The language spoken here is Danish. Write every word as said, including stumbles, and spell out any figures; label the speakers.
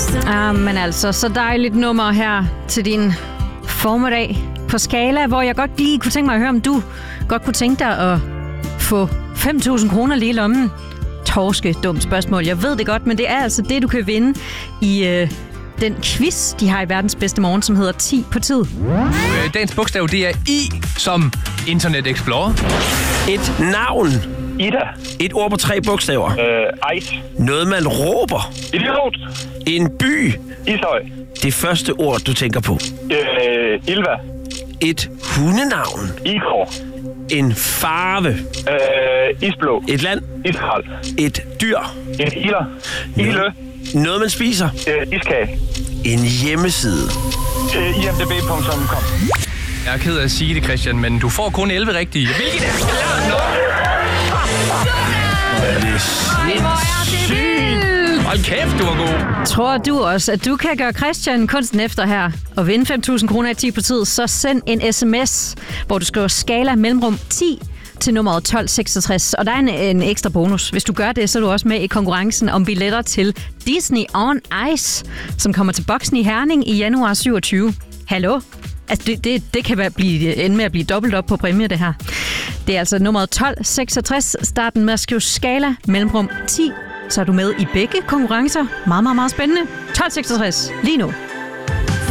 Speaker 1: Ah, men altså, så dejligt nummer her til din formiddag på Skala, hvor jeg godt lige kunne tænke mig at høre, om du godt kunne tænke dig at få fem tusind kroner lige i lommen. Torske, dumt spørgsmål. Jeg ved det godt, men det er altså det, du kan vinde i øh, den quiz, de har i verdens bedste morgen, som hedder ti på tid.
Speaker 2: Dagens bogstav, det er I som Internet Explorer.
Speaker 3: Et navn.
Speaker 4: Ida.
Speaker 3: Et ord på tre bogstaver.
Speaker 4: Øh, Ice.
Speaker 3: Noget, man råber.
Speaker 4: Idiot.
Speaker 3: En by.
Speaker 4: Ishøj.
Speaker 3: Det første ord, du tænker på.
Speaker 4: Øh, Ilva.
Speaker 3: Et hundenavn.
Speaker 4: Igor.
Speaker 3: En farve.
Speaker 4: Øh, isblå.
Speaker 3: Et land.
Speaker 4: Israel.
Speaker 3: Et dyr.
Speaker 4: En iler. Ilø.
Speaker 3: Noget, man spiser.
Speaker 4: Øh, iskage.
Speaker 3: En hjemmeside.
Speaker 4: Øh, I M D B punktum com.
Speaker 2: Jeg er ked af at sige det, Christian, men du får kun elleve rigtige. Hvilket er klart nok.
Speaker 3: Det er sindssygt.
Speaker 2: Hold kæft, du var god.
Speaker 1: Tror du også, at du kan gøre Christian kunsten efter her og vinde fem tusind kroner i ti på tid, så send en sms, hvor du skriver Skala mellemrum ti til nummeret tolv seksogtres. Og der er en, en ekstra bonus. Hvis du gør det, så er du også med i konkurrencen om billetter til Disney on Ice, som kommer til Boksen i Herning i januar syvogtyve. Hallo? Altså, det, det, det kan være blive, ende med at blive dobbelt op på præmie, det her. Det er altså nummeret tolv seksogtres. Starten med at skrive Skala mellemrum ti. Så er du med i begge konkurrencer. Meget, meget, meget spændende. tolv seksogtres lige nu.